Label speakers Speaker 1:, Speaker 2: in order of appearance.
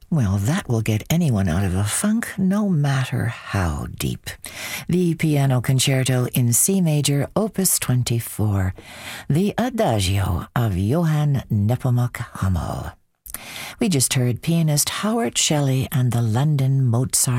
Speaker 1: Well, that will get anyone out of a funk, no matter how deep. The Piano Concerto in C Major, Opus 24, the Adagio of Johann Nepomuk Hummel. We just heard pianist Howard Shelley and the London Mozart